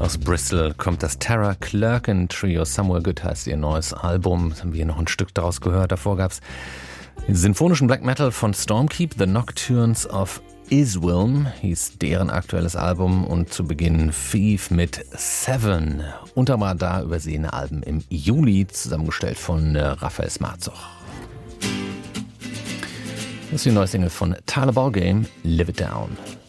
Aus Bristol kommt das Tara Clerkin Trio. Somewhere Good heißt ihr neues Album. Jetzt haben wir hier noch ein Stück daraus gehört. Davor gab es den symphonischen Black Metal von Stormkeep. The Nocturnes of Iswilm hieß deren aktuelles Album. Und zu Beginn Thief mit Seven. Unter dem Radar übersehene Alben im Juli, zusammengestellt von Raphael Smarzoch. Das ist die neue Single von Tyler Ballgame, Live It Down.